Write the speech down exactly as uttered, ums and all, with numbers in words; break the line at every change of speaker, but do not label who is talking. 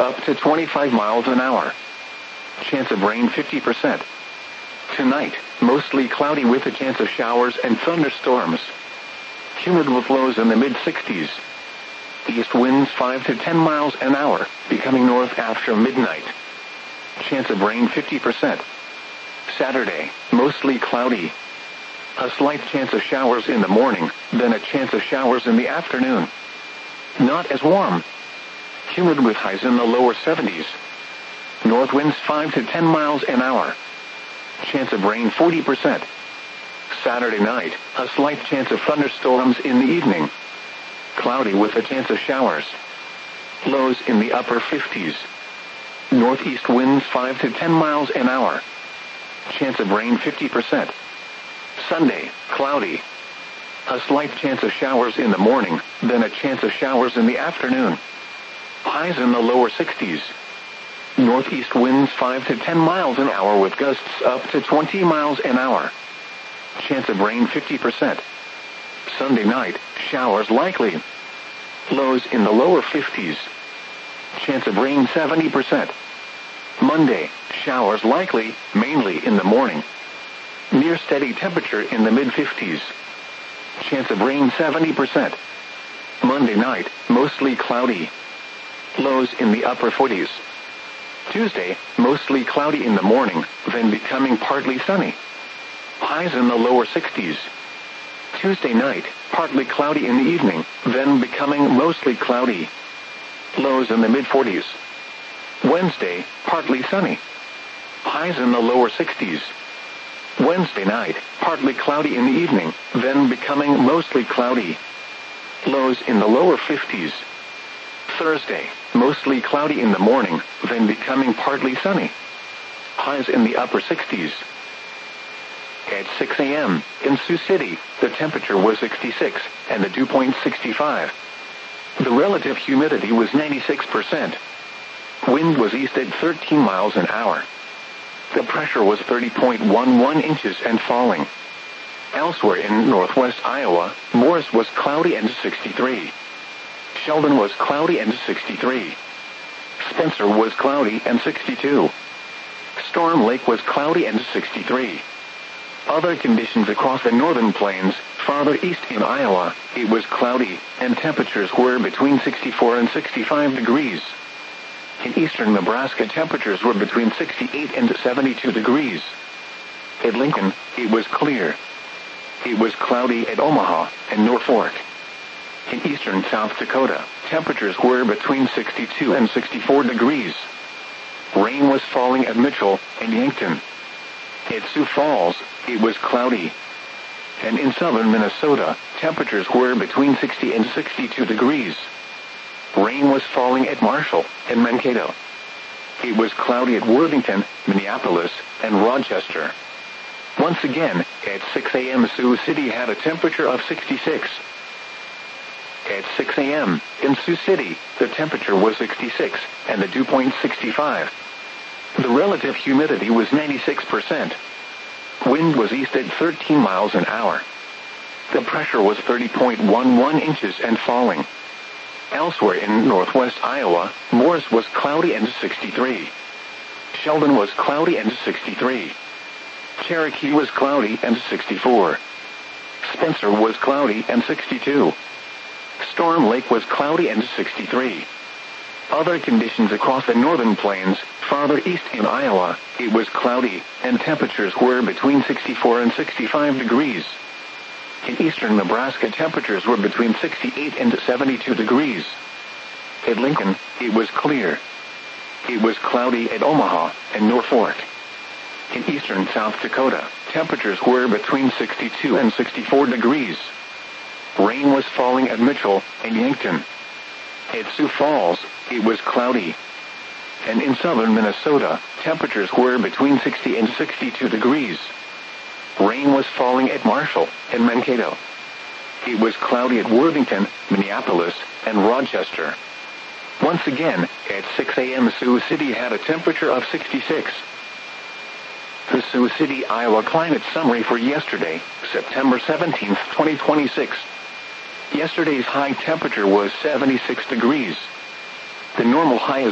up to twenty-five miles an hour. Chance of rain fifty percent. Tonight, mostly cloudy with a chance of showers and thunderstorms. Humid with lows in the mid sixties. East winds five to ten miles an hour, becoming north after midnight. Chance of rain fifty percent. Saturday, mostly cloudy. A slight chance of showers in the morning, then a chance of showers in the afternoon. Not as warm. Humid with highs in the lower seventies. North winds five to ten miles an hour. Chance of rain forty percent. Saturday night, a slight chance of thunderstorms in the evening. Cloudy with a chance of showers. Lows in the upper fifties. Northeast winds five to ten miles an hour. Chance of rain fifty percent. Sunday, cloudy. A slight chance of showers in the morning, then a chance of showers in the afternoon. Highs in the lower sixties. Northeast winds five to ten miles an hour with gusts up to twenty miles an hour. Chance of rain fifty percent. Sunday night, showers likely. Lows in the lower fifties. Chance of rain seventy percent. Monday, showers likely, mainly in the morning. Near steady temperature in the mid fifties. Chance of rain seventy percent. Monday night, mostly cloudy. Lows in the upper forties. Tuesday, mostly cloudy in the morning, then becoming partly sunny. Highs in the lower sixties. Tuesday night, partly cloudy in the evening, then becoming mostly cloudy. Lows in the mid forties. Wednesday, partly sunny. Highs in the lower sixties. Wednesday night, partly cloudy in the evening, then becoming mostly cloudy. Lows in the lower fifties. Thursday, mostly cloudy in the morning, then becoming partly sunny. Highs in the upper sixties. At six a.m., in Sioux City, the temperature was sixty-six, and the dew point sixty-five. The relative humidity was ninety-six percent. Wind was east at thirteen miles an hour. The pressure was thirty point one one inches and falling. Elsewhere in northwest Iowa, Morris was cloudy and sixty-three. Sheldon was cloudy and sixty-three. Spencer was cloudy and sixty-two. Storm Lake was cloudy and sixty-three. Other conditions across the northern plains, farther east in Iowa, it was cloudy, and temperatures were between sixty-four and sixty-five degrees. In eastern Nebraska, temperatures were between sixty-eight and seventy-two degrees. At Lincoln, it was clear. It was cloudy at Omaha and Norfolk. In eastern South Dakota, temperatures were between sixty-two and sixty-four degrees. Rain was falling at Mitchell and Yankton. At Sioux Falls, it was cloudy. And in southern Minnesota, temperatures were between sixty and sixty-two degrees. Rain was falling at Marshall and Mankato. It was cloudy at Worthington, Minneapolis, and Rochester. Once again, at six a.m. Sioux City had a temperature of sixty-six. At six a.m., in Sioux City, the temperature was sixty-six, and the dew point sixty-five. The relative humidity was ninety-six percent. Wind was east at thirteen miles an hour. The pressure was thirty point one one inches and falling. Elsewhere in northwest Iowa, Morris was cloudy and sixty-three. Sheldon was cloudy and sixty-three. Cherokee was cloudy and sixty-four. Spencer was cloudy and sixty-two. Storm Lake was cloudy and sixty-three. Other conditions across the northern plains, farther east in Iowa, it was cloudy, and temperatures were between sixty-four and sixty-five degrees. In eastern Nebraska, temperatures were between sixty-eight and seventy-two degrees. At Lincoln, it was clear. It was cloudy at Omaha and Norfolk. In eastern South Dakota, temperatures were between sixty-two and sixty-four degrees. Rain was falling at Mitchell and Yankton. At Sioux Falls, it was cloudy. And in southern Minnesota, temperatures were between sixty and sixty-two degrees. Rain was falling at Marshall and Mankato. It was cloudy at Worthington, Minneapolis, and Rochester. Once again, at six a.m. Sioux City had a temperature of sixty-six. The Sioux City, Iowa climate summary for yesterday, September seventeenth, twenty twenty-six. Yesterday's high temperature was seventy-six degrees. The normal high is